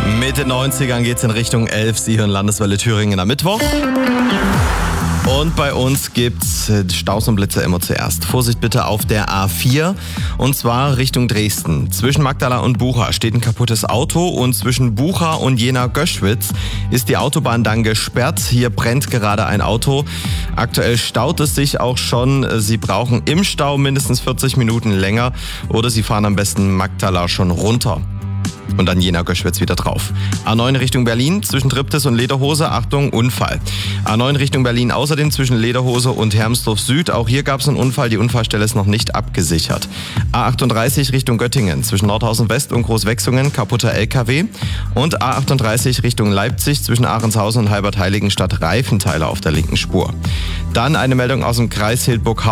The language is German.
Mit den 90ern geht's in Richtung 11. Sie hören Landeswelle Thüringen am Mittwoch. Und bei uns gibt's Staus und Blitzer immer zuerst. Vorsicht bitte auf der A4 und zwar Richtung Dresden. Zwischen Magdala und Bucha steht ein kaputtes Auto und zwischen Bucha und Jena-Göschwitz ist die Autobahn dann gesperrt. Hier brennt gerade ein Auto. Aktuell staut es sich auch schon. Sie brauchen im Stau mindestens 40 Minuten länger oder Sie fahren am besten Magdala schon runter. Und dann Jena-Göschwitz wieder drauf. A9 Richtung Berlin, zwischen Triptis und Lederhose, Achtung, Unfall. A9 Richtung Berlin außerdem zwischen Lederhose und Hermsdorf Süd. Auch hier gab es einen Unfall, die Unfallstelle ist noch nicht abgesichert. A38 Richtung Göttingen, zwischen Nordhausen West und Großwechsungen, kaputter LKW. Und A38 Richtung Leipzig, zwischen Ahrenshausen und Halbert-Heiligenstadt, Reifenteile auf der linken Spur. Dann eine Meldung aus dem Kreis Hildburghausen.